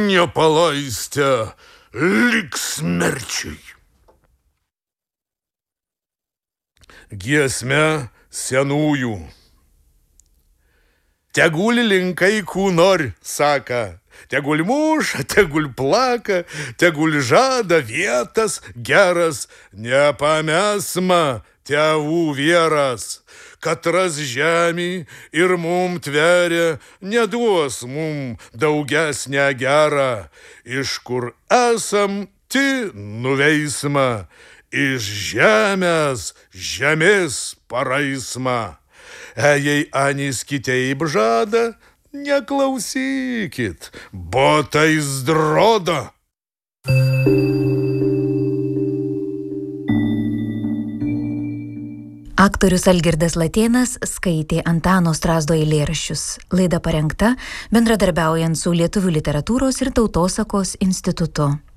nepalaistę lik smerčiai. Giesmė senųjų. Tegul linkai kūnor, saka, tegul muša, tegul plaka, tegul žada vietas geras, nepamesma tėvų vieras. Katras žemį ir mum tveria, neduos mum daugesnę gerą. Iš kur esam, ti nuveisma, iš žemės žemės paraisma. Jei anys kitaip žada, neklausykit, botais droda. Aktorius Algirdas Latėnas skaitė Antano Strazdo eilėraščius. Laida parengta bendradarbiaujant su Lietuvių literatūros ir tautosakos institutu.